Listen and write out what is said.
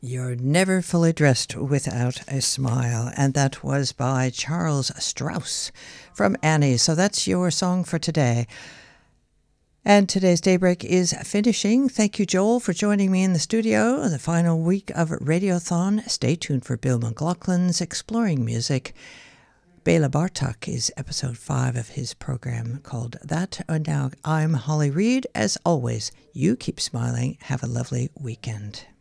You're never fully dressed without a smile, and that was by Charles Strauss from Annie. So that's your song for today. And today's Daybreak is finishing. Thank you, Joel, for joining me in the studio. The final week of Radiothon. Stay tuned for Bill McLaughlin's Exploring Music. Bela Bartok is episode 5 of his program called That. And now I'm Holly Reid. As always, you keep smiling. Have a lovely weekend.